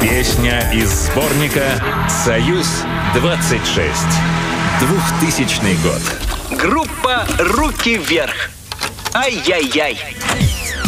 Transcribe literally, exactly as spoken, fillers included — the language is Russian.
Песня из сборника «Союз-двадцать шесть». двухтысячный год. Группа «Руки вверх». Ай-яй-яй.